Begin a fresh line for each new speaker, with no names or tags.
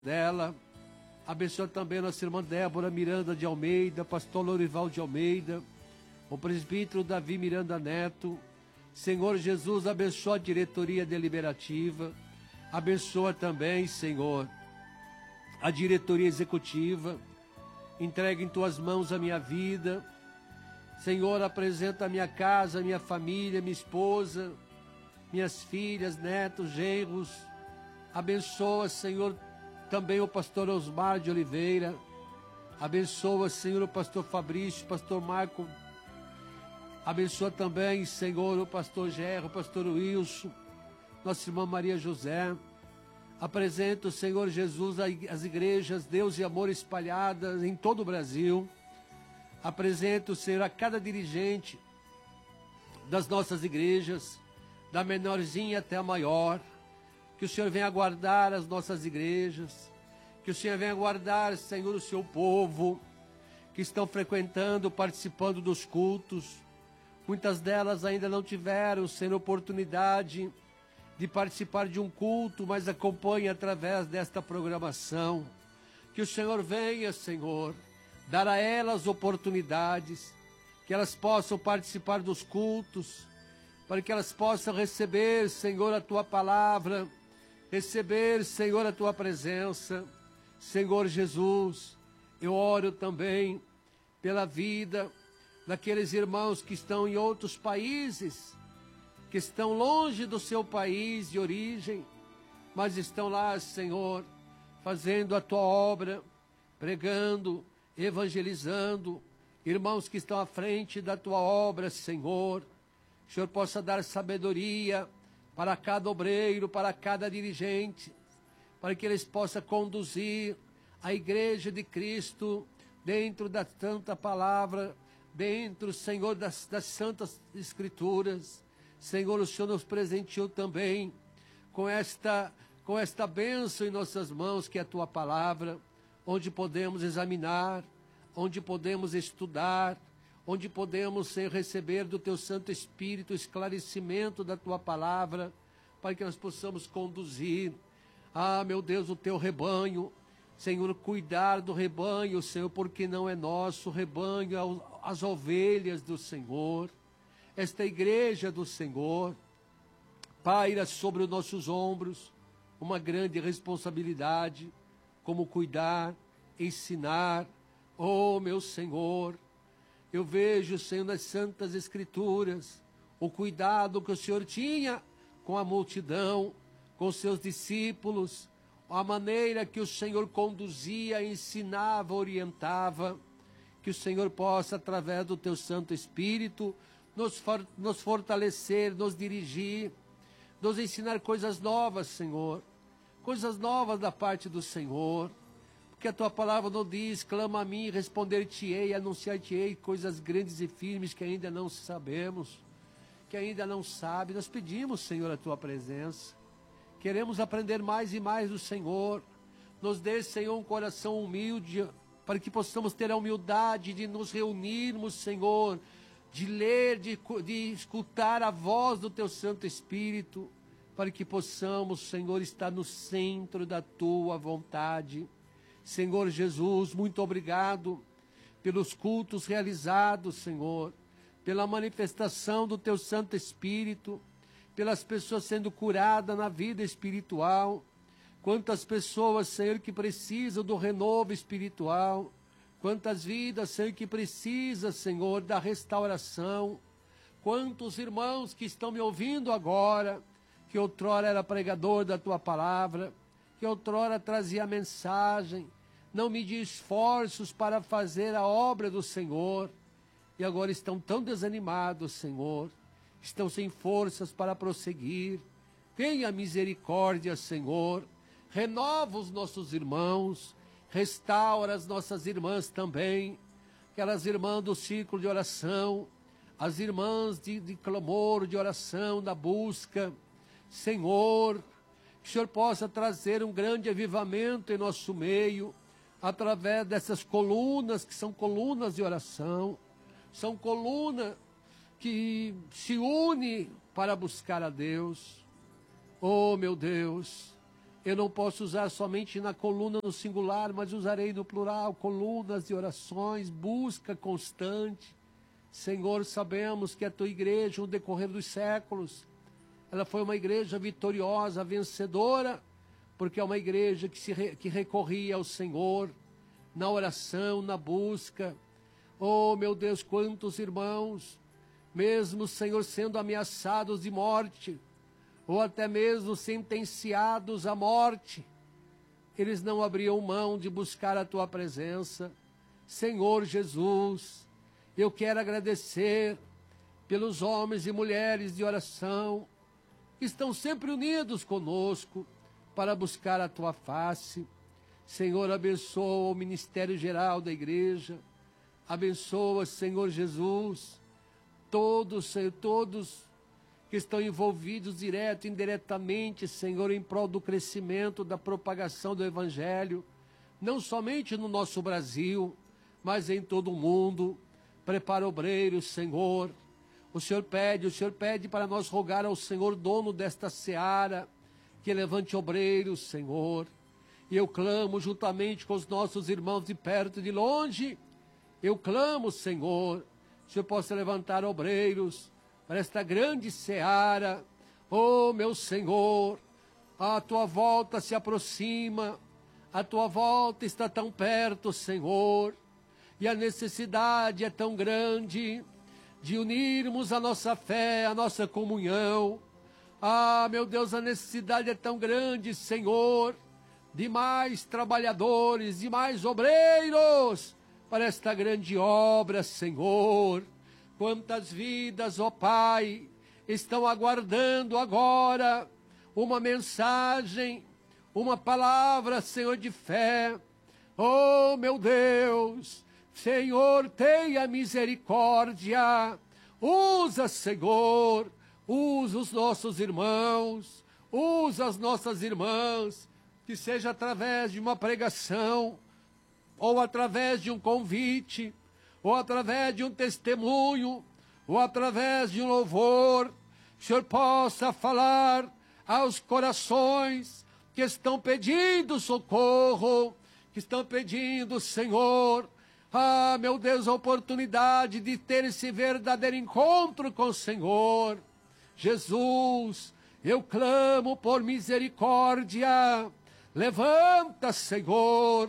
dela. Abençoa também a nossa irmã Débora Miranda de Almeida, pastor Lorival de Almeida, o presbítero Davi Miranda Neto. Senhor Jesus, abençoa a diretoria deliberativa. Abençoa também, Senhor, a diretoria executiva. Entrega em tuas mãos a minha vida. Senhor, apresenta a minha casa, a minha família, minha esposa, minhas filhas, netos, genros. Abençoa, Senhor, também o pastor Osmar de Oliveira. Abençoa, Senhor, o pastor Fabrício, o pastor Marco. Abençoa também, Senhor, o pastor Gerro, o pastor Wilson, nossa irmã Maria José. Apresento, Senhor Jesus, as igrejas Deus e Amor espalhadas em todo o Brasil. Apresento, Senhor, a cada dirigente das nossas igrejas, da menorzinha até a maior. Que o Senhor venha guardar as nossas igrejas, que o Senhor venha guardar, Senhor, o seu povo, que estão frequentando, participando dos cultos. Muitas delas ainda não tiveram, Senhor, oportunidade de participar de um culto, mas acompanhem através desta programação. Que o Senhor venha, Senhor, dar a elas oportunidades, que elas possam participar dos cultos, para que elas possam receber, Senhor, a Tua palavra, receber, Senhor, a Tua presença. Senhor Jesus, eu oro também pela vida daqueles irmãos que estão em outros países, que estão longe do seu país de origem, mas estão lá, Senhor, fazendo a Tua obra, pregando, evangelizando, irmãos que estão à frente da Tua obra, Senhor. Que o Senhor possa dar sabedoria para cada obreiro, para cada dirigente, para que eles possam conduzir a igreja de Cristo dentro da santa palavra, dentro, Senhor, das santas escrituras. Senhor, o Senhor nos presenteou também com esta bênção em nossas mãos, que é a Tua palavra, onde podemos examinar, onde podemos estudar, onde podemos, Senhor, receber do Teu Santo Espírito o esclarecimento da Tua palavra, para que nós possamos conduzir, meu Deus, o Teu rebanho. Senhor, cuidar do rebanho, Senhor, porque não é nosso, o rebanho é as ovelhas do Senhor. Esta igreja do Senhor paira sobre os nossos ombros uma grande responsabilidade, como cuidar, ensinar. Oh, meu Senhor, eu vejo, Senhor, nas Santas Escrituras, o cuidado que o Senhor tinha com a multidão, com os seus discípulos, a maneira que o Senhor conduzia, ensinava, orientava. Que o Senhor possa, através do Teu Santo Espírito, nos fortalecer, nos dirigir, nos ensinar coisas novas, Senhor, coisas novas da parte do Senhor. Porque a Tua palavra não diz: clama a mim, responder-te-ei, anunciar-te-ei coisas grandes e firmes que ainda não sabemos, que ainda não sabe. Nós pedimos, Senhor, a Tua presença. Queremos aprender mais e mais do Senhor. Nos dê, Senhor, um coração humilde, para que possamos ter a humildade de nos reunirmos, Senhor, de ler, de escutar a voz do Teu Santo Espírito, para que possamos, Senhor, estar no centro da Tua vontade. Senhor Jesus, muito obrigado pelos cultos realizados, Senhor, pela manifestação do Teu Santo Espírito, pelas pessoas sendo curadas na vida espiritual. Quantas pessoas, Senhor, que precisam do renovo espiritual. Quantas vidas, Senhor, que precisam, Senhor, da restauração. Quantos irmãos que estão me ouvindo agora, que outrora era pregador da Tua palavra, que outrora trazia a mensagem, não media esforços para fazer a obra do Senhor, e agora estão tão desanimados, Senhor, estão sem forças para prosseguir. Tenha misericórdia, Senhor, renova os nossos irmãos, restaura as nossas irmãs também, aquelas irmãs do círculo de oração, as irmãs de clamor, de oração, da busca. Senhor, que o Senhor possa trazer um grande avivamento em nosso meio, através dessas colunas, que são colunas de oração, são colunas que se unem para buscar a Deus. Oh, meu Deus, Eu não posso usar somente na coluna no singular, mas usarei no plural, colunas de orações, busca constante. Senhor, sabemos que a tua igreja, no decorrer dos séculos, ela foi uma igreja vitoriosa, vencedora, porque é uma igreja que recorria ao Senhor na oração, na busca. Oh, meu Deus, quantos irmãos, mesmo, Senhor, sendo ameaçados de morte, ou até mesmo sentenciados à morte, eles não abriam mão de buscar a tua presença. Senhor Jesus, eu quero agradecer pelos homens e mulheres de oração que estão sempre unidos conosco para buscar a tua face. Senhor, abençoa o ministério geral da igreja, abençoa, Senhor Jesus, todos, Senhor, todos que estão envolvidos direto e indiretamente, Senhor, em prol do crescimento, da propagação do Evangelho, não somente no nosso Brasil, mas em todo o mundo. Prepara obreiros, Senhor. O Senhor pede para nós rogar ao Senhor, dono desta seara, que levante obreiros, Senhor. E eu clamo juntamente com os nossos irmãos de perto e de longe, eu clamo, Senhor, que o Senhor possa levantar obreiros para esta grande seara. Oh, meu Senhor, a tua volta se aproxima, a tua volta está tão perto, Senhor, e a necessidade é tão grande de unirmos a nossa fé, a nossa comunhão. Ah, meu Deus, a necessidade é tão grande, Senhor, de mais trabalhadores, de mais obreiros para esta grande obra, Senhor. Quantas vidas, ó Pai, estão aguardando agora uma mensagem, uma palavra, Senhor, de fé. Oh, meu Deus, Senhor, tenha misericórdia. Usa, Senhor, usa os nossos irmãos, usa as nossas irmãs, que seja através de uma pregação, ou através de um convite, ou através de um testemunho, ou através de um louvor, o Senhor possa falar aos corações que estão pedindo socorro, que estão pedindo, Senhor, ah, meu Deus, a oportunidade de ter esse verdadeiro encontro com o Senhor. Jesus, eu clamo por misericórdia. Levanta, Senhor,